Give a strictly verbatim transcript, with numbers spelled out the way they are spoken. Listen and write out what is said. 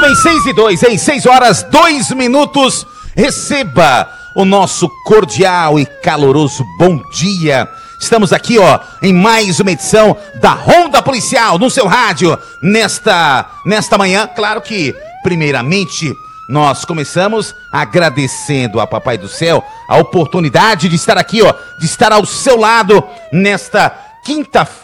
bem, seis e dois, em seis horas, dois minutos. Receba o nosso cordial e caloroso bom dia. Estamos aqui, ó, em mais uma edição da Ronda Policial no seu rádio, nesta, nesta manhã. Claro que, primeiramente, nós começamos agradecendo a Papai do Céu a oportunidade de estar aqui, ó, de estar ao seu lado nesta quinta-feira.